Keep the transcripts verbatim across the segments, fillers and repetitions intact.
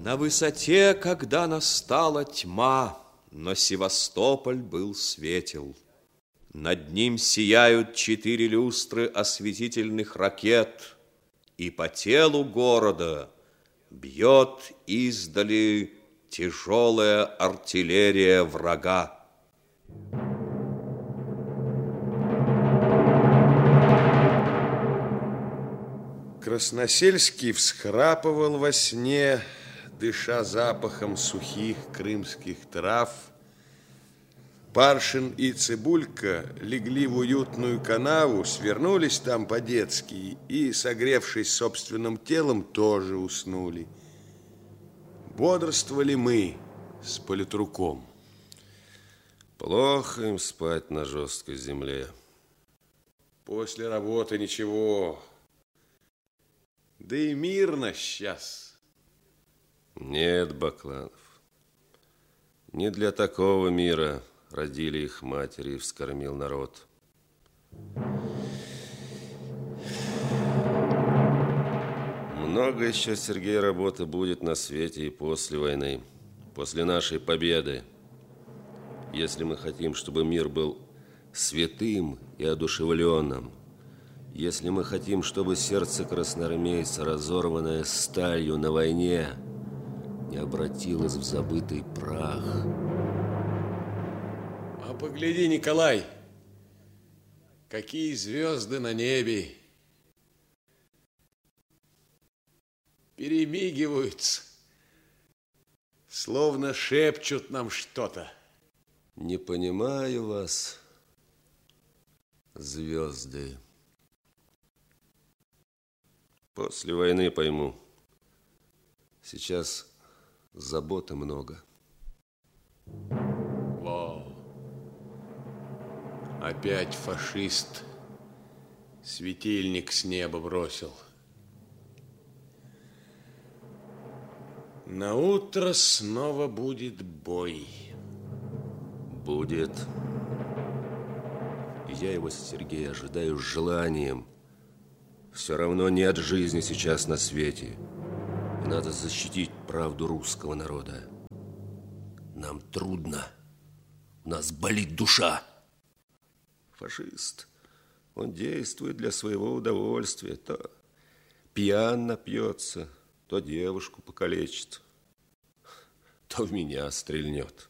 На высоте, когда настала тьма, но Севастополь был светел. Над ним сияют четыре люстры осветительных ракет, и по телу города бьет издали тяжелая артиллерия врага. Красносельский всхрапывал во сне, дыша запахом сухих крымских трав. Паршин и Цибулька легли в уютную канаву, свернулись там по-детски и, согревшись собственным телом, тоже уснули. Бодрствовали мы с политруком. Плохо им спать на жесткой земле. После работы ничего. Да и мирно сейчас. Нет, Бакланов, не для такого мира родили их матери и вскормил народ. Много еще, Сергей, работы будет на свете и после войны, после нашей победы. Если мы хотим, чтобы мир был святым и одушевленным, если мы хотим, чтобы сердце красноармейца, разорванное сталью на войне, не обратилось в забытый прах. А погляди, Николай, какие звезды на небе. Перемигиваются, словно шепчут нам что-то. Не понимаю вас, звезды. После войны пойму. Сейчас заботы много. Вау. Опять фашист светильник с неба бросил. На утро снова будет бой. Будет. Я его, Сергей, ожидаю с желанием. Все равно нет жизни сейчас на свете. И надо защитить правду русского народа. Нам трудно. У нас болит душа. Фашист, он действует для своего удовольствия. То пьян напьется, то девушку покалечит, то в меня стрельнет.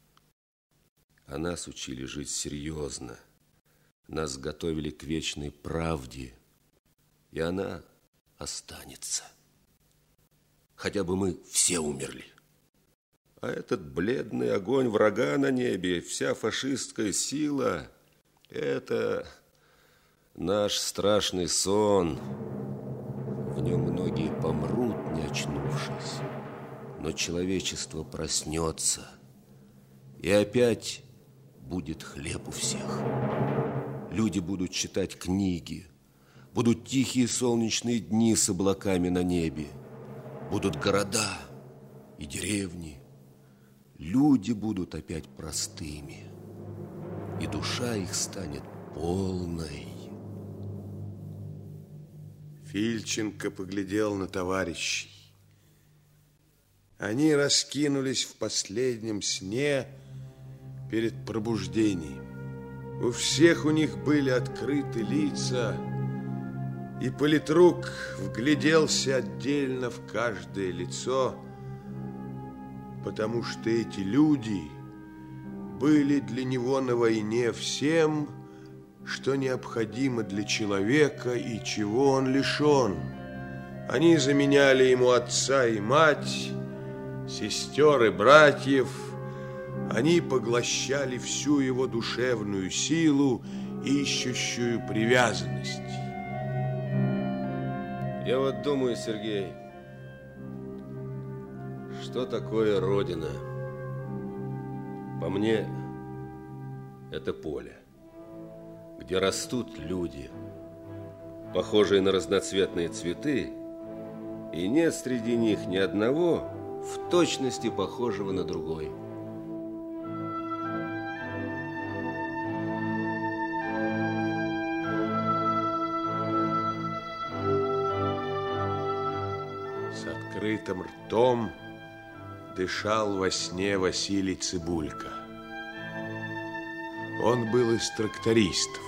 А нас учили жить серьезно. Нас готовили к вечной правде. И она останется. Хотя бы мы все умерли. А этот бледный огонь врага на небе, вся фашистская сила, это наш страшный сон. В нем многие помрут, не очнувшись. Но человечество проснется. И опять будет хлеб у всех. Люди будут читать книги. Будут тихие солнечные дни с облаками на небе. Будут города и деревни. Люди будут опять простыми. И душа их станет полной. Фильченко поглядел на товарищей. Они раскинулись в последнем сне перед пробуждением. У всех у них были открыты лица, и политрук вгляделся отдельно в каждое лицо, потому что эти люди были для него на войне всем, что необходимо для человека и чего он лишен. Они заменяли ему отца и мать, сестер и братьев. Они поглощали всю его душевную силу, ищущую привязанность. Я вот думаю, Сергей, что такое Родина? По мне, это поле, где растут люди, похожие на разноцветные цветы, и нет среди них ни одного в точности похожего на другой. С открытым ртом дышал во сне Василий Цыбулька. Он был из трактористов.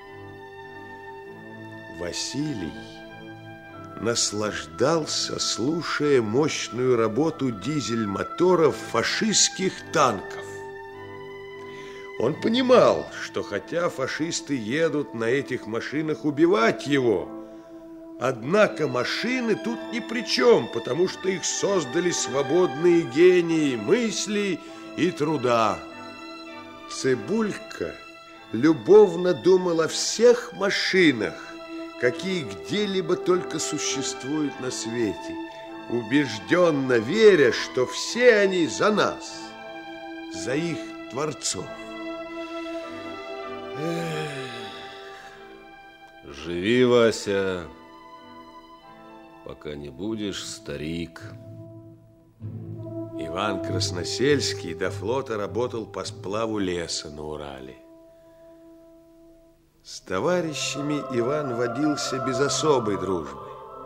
Василий наслаждался, слушая мощную работу дизель-моторов фашистских танков. Он понимал, что хотя фашисты едут на этих машинах убивать его, однако машины тут ни при чем, потому что их создали свободные гении мысли и труда. Цыбулька любовно думал о всех машинах, какие где-либо только существуют на свете, убежденно веря, что все они за нас, за их творцов. Эх. Живи, Вася, пока не будешь старик. Иван Красносельский до флота работал по сплаву леса на Урале. С товарищами Иван водился без особой дружбы.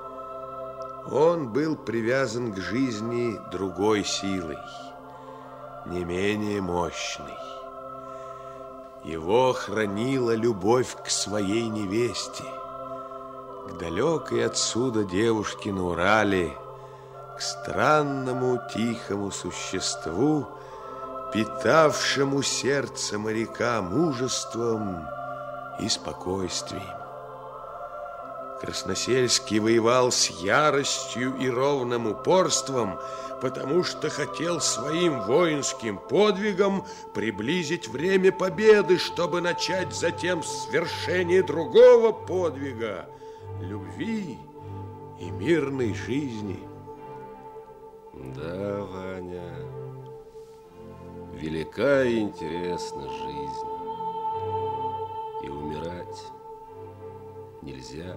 Он был привязан к жизни другой силой, не менее мощной. Его хранила любовь к своей невесте, к далекой отсюда девушке на Урале, к странному тихому существу, питавшему сердце моряка мужеством и спокойствием. Красносельский воевал с яростью и ровным упорством, потому что хотел своим воинским подвигом приблизить время победы, чтобы начать затем свершение другого подвига – любви и мирной жизни. Да, Ваня, велика и интересна жизнь. И умирать нельзя.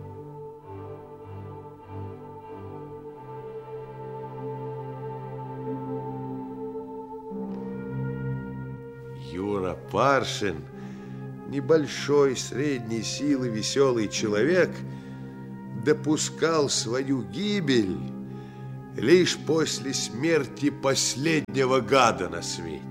Юра Паршин, небольшой, средней силы, веселый человек, допускал свою гибель лишь после смерти последнего гада на свете.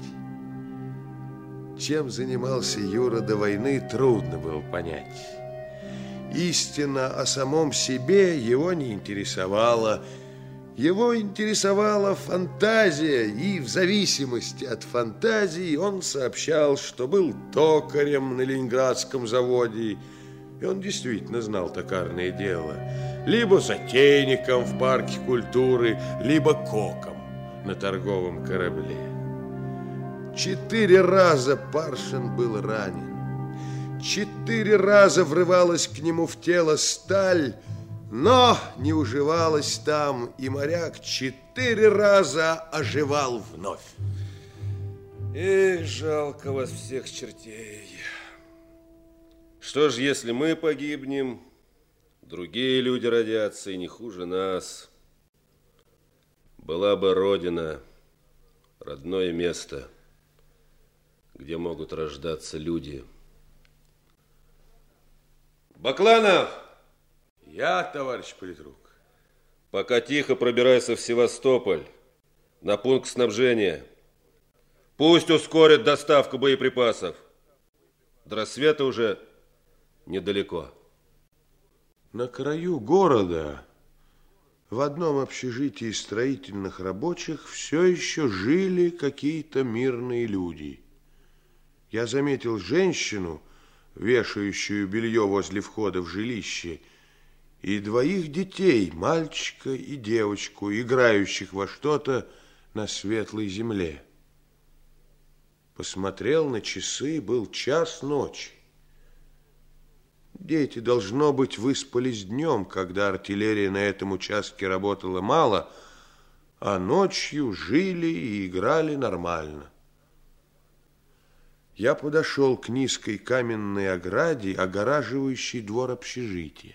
Чем занимался Юра до войны, трудно было понять. Истина о самом себе его не интересовала. Его интересовала фантазия, и в зависимости от фантазии он сообщал, что был токарем на Ленинградском заводе, и он действительно знал токарное дело, либо затейником в парке культуры, либо коком на торговом корабле. Четыре раза Паршин был ранен, четыре раза врывалась к нему в тело сталь, но не уживалась там, и моряк четыре раза оживал вновь. Эх, жалко вас всех чертей. Что ж, если мы погибнем, другие люди родятся и не хуже нас. Была бы Родина, родное место, где могут рождаться люди. Бакланов! Я, товарищ политрук. Пока тихо пробирайся в Севастополь, на пункт снабжения. Пусть ускорят доставку боеприпасов. До рассвета уже недалеко. На краю города, в одном общежитии строительных рабочих, все еще жили какие-то мирные люди. Я заметил женщину, вешающую белье возле входа в жилище, и двоих детей, мальчика и девочку, играющих во что-то на светлой земле. Посмотрел на часы, был час ночи. Дети, должно быть, выспались днем, когда артиллерия на этом участке работала мало, а ночью жили и играли нормально. Я подошел к низкой каменной ограде, огораживающей двор общежития.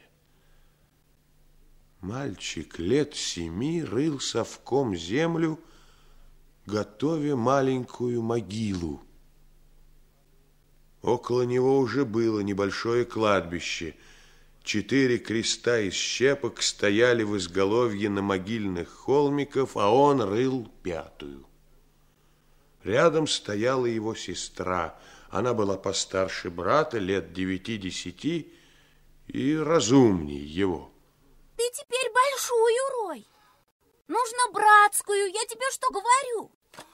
Мальчик лет семи рыл совком землю, готовя маленькую могилу. Около него уже было небольшое кладбище. Четыре креста из щепок стояли в изголовье на могильных холмиков, а он рыл пятую. Рядом стояла его сестра. Она была постарше брата, лет девяти-десяти, и разумней его. Ты теперь большую рой. Нужно братскую, я тебе что говорю?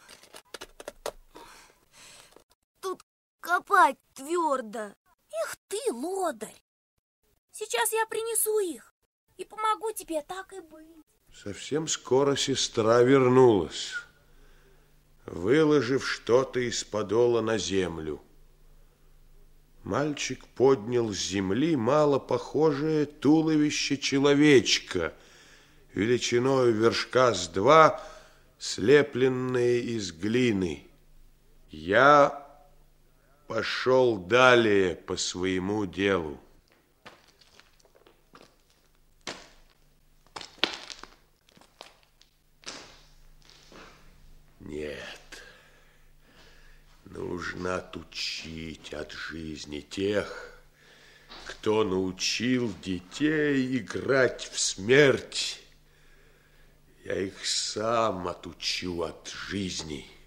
Тут копать твердо. Эх ты, лодырь. Сейчас я принесу их и помогу тебе, так и быть. Совсем скоро сестра вернулась, выложив что-то из подола на землю. Мальчик поднял с земли мало похожее туловище человечка, величиною вершка с два, слепленное из глины. Я пошел далее по своему делу. Нет, нужно отучить от жизни тех, кто научил детей играть в смерть. Я их сам отучу от жизни.